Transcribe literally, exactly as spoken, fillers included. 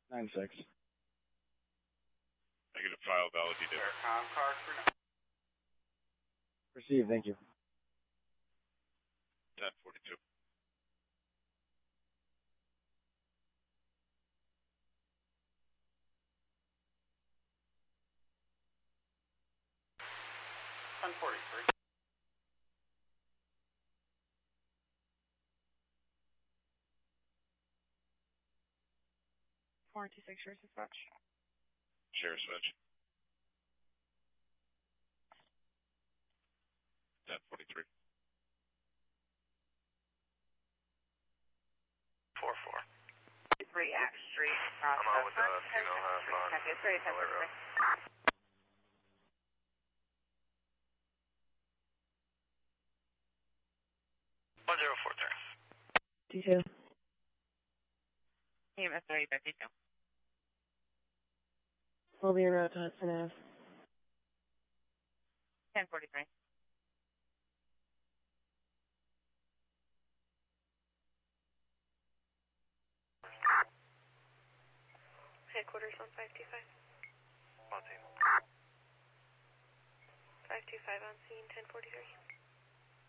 nine six. Negative file validated. Aircom car for now. Received, thank you. ten forty-two. ten forty-three. four two six, share dispatch. Share switch. ten forty-three. four four. three X Street. I'm out with us, you know, have fun. Copy, it's ready, ten forty-three. one zero four three. T two. E M S thirty fifty-two. We'll be en route to Hudson Ave. ten forty-three. Headquarters on five two five. One team. five two five on scene, ten forty-three.